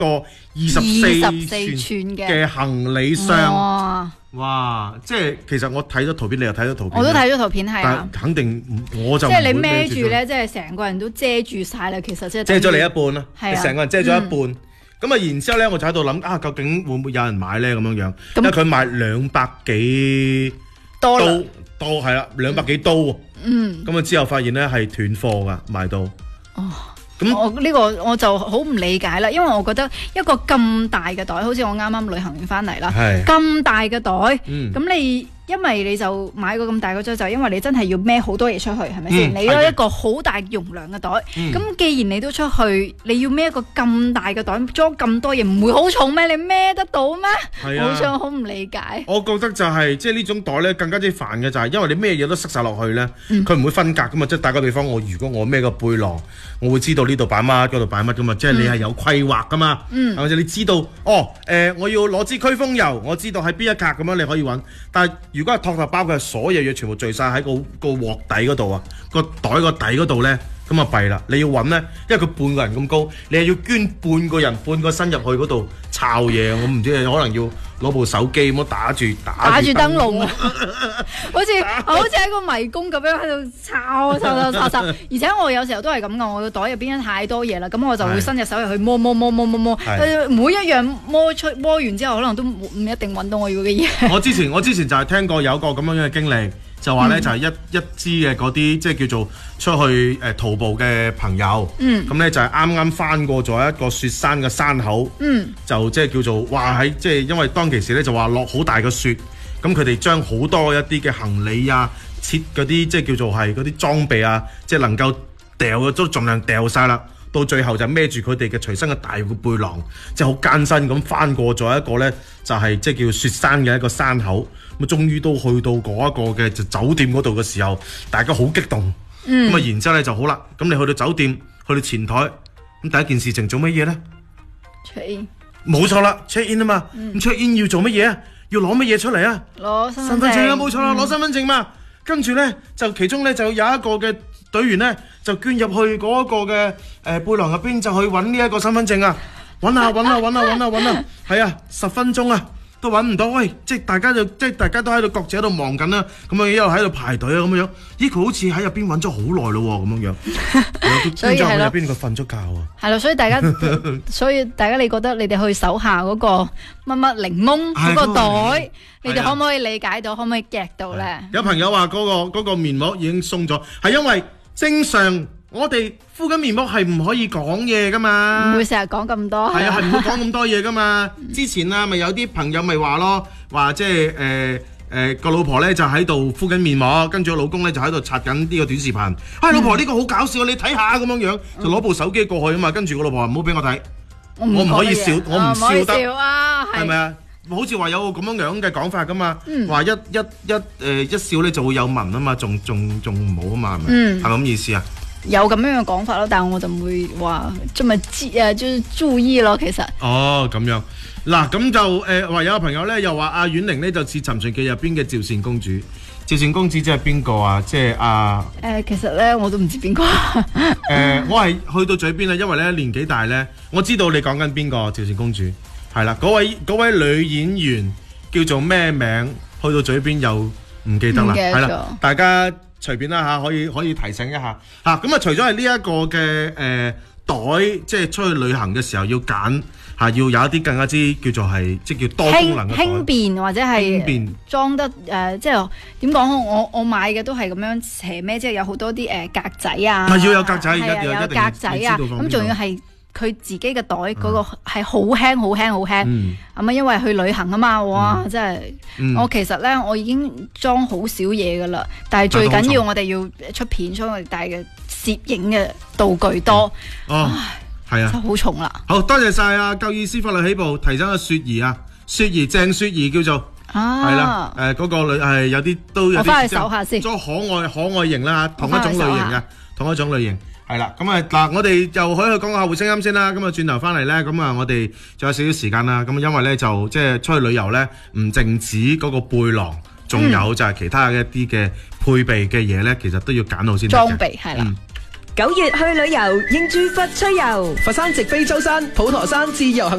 個24寸嘅行李箱。哇！即係其實我睇咗圖片，你又睇咗圖片， 我都睇咗圖片，係啊。 肯定我就即係你孭住咧，即係成個人都遮住晒啦。其實即係遮咗你一半啦， 係啊， 成個人遮咗一半。咁啊，然之後咧，我就喺度諗啊，究竟會唔會有人買咧咁樣樣？因為佢賣200幾刀，係啦，200幾刀喎。咁啊，之後發現咧係斷貨㗎，賣到。咁我呢個我就好唔理解啦，因為我覺得一個咁大嘅袋，好似我啱啱旅行完翻嚟啦，咁大嘅袋，咁你因為你就買個咁大個樽，就因為你真係要孭好多嘢出去，係咪先？你有一個好大容量嘅袋，咁既然你都出去，你要孭一個咁大嘅袋，裝咁多嘢，唔會好重咩？你孭得到咩？好想好唔理解。 我覺得就係即係呢種袋咧，更加之煩嘅就係，因為你咩嘢都塞晒落去咧，佢唔會分隔噶嘛。即係大個地方，如果我孭個背囊，我會知道呢度擺乜，嗰度擺乜噶嘛。即係你係有規劃噶嘛，係咪先？你知道我要攞支驅風油，我知道喺邊一格咁樣你可以揾。但係如果係托特包，佢係所有嘢全部聚晒喺個鑊底嗰度啊，個袋個底嗰度咧，咁啊弊啦！你要揾咧，因為佢半個人咁高，你係要捐半個人半個身入去嗰度抄嘢，我唔知可能要攞部手機咁打住燈籠啊， 好似喺個迷宮咁樣喺度抄。而且我有時候都係咁噶，我個袋入邊太多嘢啦，咁我就會伸隻手入去摸，每一樣摸完之後，可能都唔一定揾到我要嘅嘢。 我之前就係聽過有個咁樣嘅經歷。就話咧就係一支嘅嗰啲即係叫做出去徒步嘅朋友，咁咧就係啱啱翻過咗一個雪山嘅山口，就即係叫做話喺即係因為當其時咧就話落好大嘅雪，咁佢哋將好多一啲嘅行李啊，切嗰啲即係叫做係嗰啲裝備啊，即係能夠掉嘅都盡量掉晒啦。到最後就孭住佢哋嘅隨身嘅大背囊，即係好艱辛咁翻過咗一個咧，就係即係叫雪山嘅一個山口。咁終於都去到嗰一個嘅酒店嗰度嘅時候，大家好激動。咁啊，然之後咧就好啦。咁你去到酒店，去到前台，咁第一件事情做乜嘢咧 ？check in。 冇錯啦 ，check in 啊嘛。咁 check in 要做乜嘢啊？要攞乜嘢出嚟啊？ 攞身份證啊，冇錯啦，攞身份證嘛。跟住咧就其中咧就有一個嘅隊員咧就捐入去嗰個嘅背囊入邊，就去揾呢一個身份證啊，揾啊，係啊，10分鐘啊。都揾唔到，喂！即係大家都喺度各自喺度望緊啦，咁樣一路喺度排隊啊，咁樣。咦，佢好似喺入邊揾咗好耐咯喎，咁樣。所以係咯。入邊佢瞓咗覺啊。 係咯，所以大家你覺得你哋去手下嗰個乜檸檬嗰個袋，你哋可唔可以理解到，可唔可以 get 到咧？ 有朋友話嗰個面膜已經鬆咗，係因為正常。我哋敷緊面膜係唔可以講嘢噶嘛， 唔會成日講咁多。 係啊，係唔會講咁多嘢噶嘛。之前啊，咪有啲朋友咪話咯，話即係個老婆咧就喺度敷緊面膜，跟住個老公咧就喺度刷緊呢個短視頻。老婆呢個好搞笑，你睇下咁樣樣，就攞部手機過去啊嘛。跟住個老婆話唔好俾我睇，我唔可以笑，我唔笑得，係咪啊？好似話有個咁樣嘅講法噶嘛，話一笑咧就會有紋啊嘛，仲唔好啊嘛，係咪？係咪咁意思啊？ 有咁樣嘅講法咯，但係我就唔會話咁咪就是注意咯，其實。 哦，咁樣嗱，咁就話有個朋友咧又話阿婉玲咧就似《尋秦記》入邊嘅趙善公主。趙善公主即係邊個啊？即係其實咧我都唔知邊個。 我係去到嘴邊啦，因為咧年紀大咧，我知道你講緊邊個趙善公主係啦。嗰位女演員叫做咩名？去到嘴邊又唔記得啦，係啦，大家。隨便啦嚇，可以提醒一下嚇。咁啊，除咗係呢一個嘅袋，即係出去旅行嘅時候要揀嚇，要有一啲更加之叫做係即叫多功能嘅袋， 輕便或者係裝得即係點講？我買嘅都係咁樣斜孭，即係有好多啲格仔啊。 係要有格仔， 有格仔啊。咁仲要係佢自己嘅袋嗰個係好輕，咁啊，因為去旅行啊嘛，哇！真係，我其實咧我已經裝好少嘢噶啦，但係最緊要我哋要出片，所以我哋帶嘅攝影嘅道具多。 係啊， 好重啦。 好多謝晒啊！夠意思法律起步提醒阿雪兒啊，鄭雪兒叫做係啦，嗰個女係有啲都有啲，我翻去搜下先， 裝可愛型啦，同一種類型。係啦，咁啊嗱，我哋就可以去講下回聲音先啦。咁啊，轉頭翻嚟咧，咁啊，我哋仲有少少時間啦。咁因為咧就即係出去旅遊咧，唔淨止嗰個背囊，仲有就係其他嘅一啲嘅配備嘅嘢咧，其實都要揀好先。 裝備係啦。 9月去旅遊，應住佛趣遊。 佛山直飛舟山、普陀山自由行